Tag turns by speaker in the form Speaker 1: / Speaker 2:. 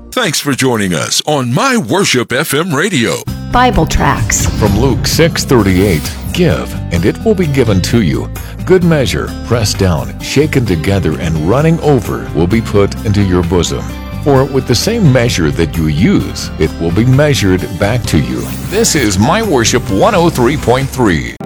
Speaker 1: Thanks for joining us on My Worship FM Radio.
Speaker 2: Bible tracts
Speaker 3: from Luke 6:38. Give, and it will be given to you. Good measure, pressed down, shaken together, and running over will be put into your bosom. For with the same measure that you use, it will be measured back to you. This is My Worship 103.3.